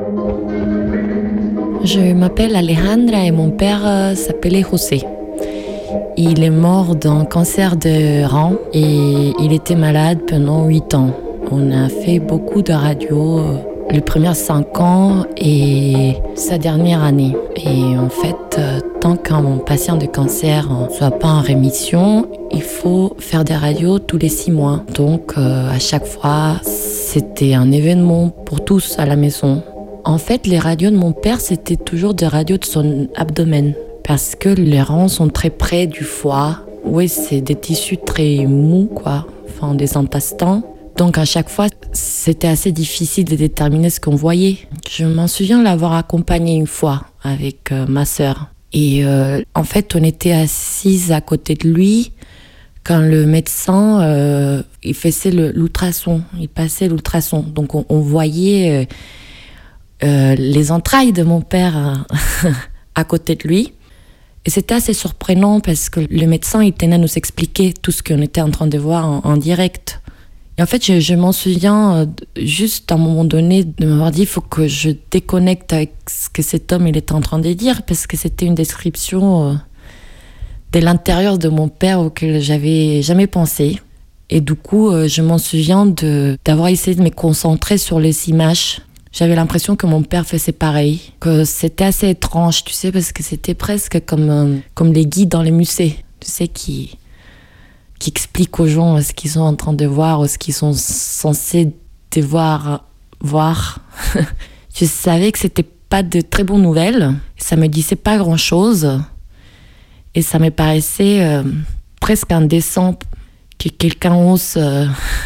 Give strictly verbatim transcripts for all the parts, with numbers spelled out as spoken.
Je m'appelle Alejandra et mon père euh, s'appelait José. Il est mort d'un cancer de rein et il était malade pendant huit ans. On a fait beaucoup de radio euh, les premiers cinq ans et sa dernière année. Et en fait, euh, tant qu'un patient de cancer ne soit pas en rémission, il faut faire des radios tous les six mois. Donc euh, à chaque fois, c'était un événement pour tous à la maison. En fait, les radios de mon père, c'était toujours des radios de son abdomen. Parce que les reins sont très près du foie. Oui, c'est des tissus très mous, quoi. Enfin, des intestins. Donc, à chaque fois, c'était assez difficile de déterminer ce qu'on voyait. Je m'en souviens l'avoir accompagné une fois avec euh, ma sœur. Et euh, en fait, on était assises à côté de lui quand le médecin, euh, il faisait le, l'ultrason. Il passait l'ultrason. Donc, on, on voyait... Euh, Euh, les entrailles de mon père euh, à côté de lui. Et c'était assez surprenant parce que le médecin, il tenait à nous expliquer tout ce qu'on était en train de voir en, en direct. Et en fait, je, je m'en souviens euh, juste à un moment donné de m'avoir dit il faut que je déconnecte avec ce que cet homme il était en train de dire parce que c'était une description euh, de l'intérieur de mon père auquel j'avais jamais pensé. Et du coup, euh, je m'en souviens de, d'avoir essayé de me concentrer sur les images. J'avais l'impression que mon père faisait pareil, que c'était assez étrange, tu sais, parce que c'était presque comme, euh, comme les guides dans les musées, tu sais, qui, qui expliquent aux gens ce qu'ils sont en train de voir ou ce qu'ils sont censés devoir voir. Je savais que c'était pas de très bonnes nouvelles, ça me disait pas grand-chose, et ça me paraissait euh, presque indécent que quelqu'un ose euh,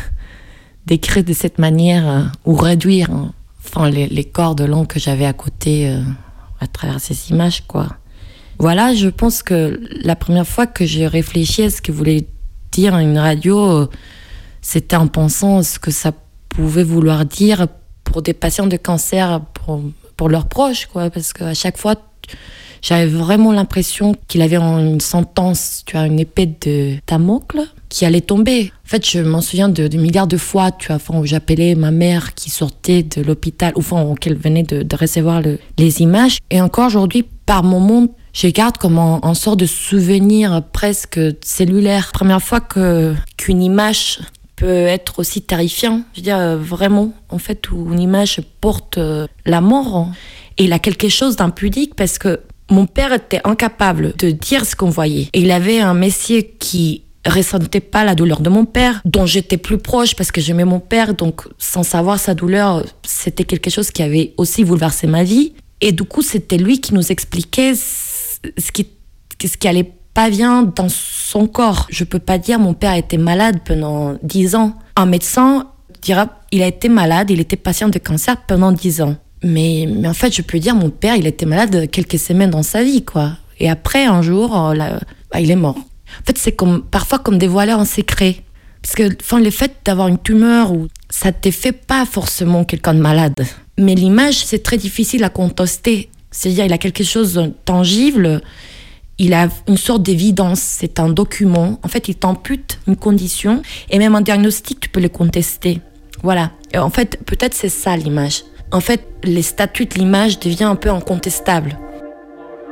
décrire de cette manière euh, ou réduire hein, Enfin, les, les corps de l'homme que j'avais à côté euh, à travers ces images, quoi. Voilà, je pense que la première fois que j'ai réfléchi à ce que voulait dire une radio, euh, c'était en pensant à ce que ça pouvait vouloir dire pour des patients de cancer, pour, pour leurs proches, quoi. Parce qu'à chaque fois, j'avais vraiment l'impression qu'il avait une sentence, tu vois, une épée de Damoclès qui allait tomber. En fait, je m'en souviens de, de milliards de fois, tu vois, enfin, où j'appelais ma mère qui sortait de l'hôpital, ou enfin, qu'elle venait de, de recevoir le, les images. Et encore aujourd'hui, par moments, je garde comme un, un sort de souvenir presque cellulaire. Première fois que, qu'une image peut être aussi terrifiante. Je veux dire, vraiment, en fait, où une image porte la mort. Et il a quelque chose d'impudique parce que mon père était incapable de dire ce qu'on voyait. Et il avait un métier qui ressentait pas la douleur de mon père, dont j'étais plus proche parce que j'aimais mon père, donc sans savoir sa douleur, c'était quelque chose qui avait aussi bouleversé ma vie. Et du coup, c'était lui qui nous expliquait ce qui, ce qui allait pas bien dans son corps. Je peux pas dire mon père était malade pendant dix ans. Un médecin dira il a été malade, il était patient de cancer pendant dix ans. Mais, mais en fait, je peux dire mon père, il était malade quelques semaines dans sa vie, quoi. Et après, un jour, là, bah, il est mort. En fait, c'est comme, parfois comme dévoiler un secret. Parce que enfin, le fait d'avoir une tumeur, ça ne te fait pas forcément quelqu'un de malade. Mais l'image, c'est très difficile à contester. C'est-à-dire, il a quelque chose de tangible, il a une sorte d'évidence, c'est un document. En fait, il t'ampute une condition, et même un diagnostic, tu peux le contester. Voilà. Et en fait, peut-être c'est ça l'image. En fait, les statuts de l'image deviennent un peu incontestables.